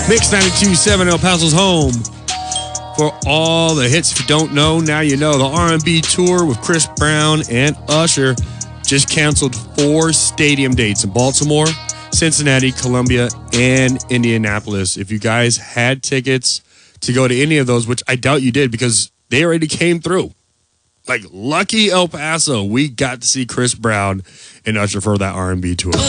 Mix 92.7 El Paso's home for all the hits. If you don't know, now you know. The R&B tour with Chris Brown and Usher just canceled 4 stadium dates in Baltimore, Cincinnati, Columbia, and Indianapolis. If you guys had tickets to go to any of those, which I doubt you did because they already came through. Like, lucky El Paso, we got to see Chris Brown and Usher for that R&B tour.